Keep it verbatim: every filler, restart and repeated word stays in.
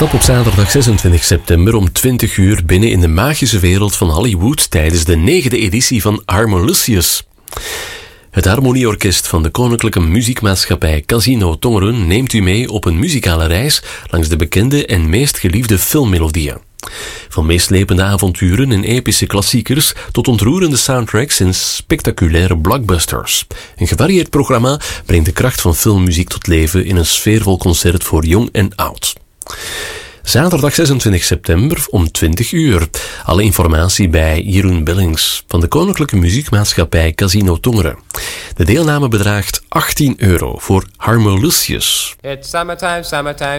Stap op zaterdag zesentwintig september om twintig uur binnen in de magische wereld van Hollywood tijdens de negende editie van Harmolicious. Het Harmonieorkest van de Koninklijke Muziekmaatschappij Casino Tongeren neemt u mee op een muzikale reis langs de bekende en meest geliefde filmmelodieën. Van meeslepende avonturen en epische klassiekers tot ontroerende soundtracks en spectaculaire blockbusters. Een gevarieerd programma brengt de kracht van filmmuziek tot leven in een sfeervol concert voor jong en oud. Zaterdag zesentwintig september om twintig uur. Alle informatie bij Jeroen Billings van de Koninklijke Muziekmaatschappij Casino Tongeren. De deelname bedraagt achttien euro voor Harmolicious. It's summertime, summertime,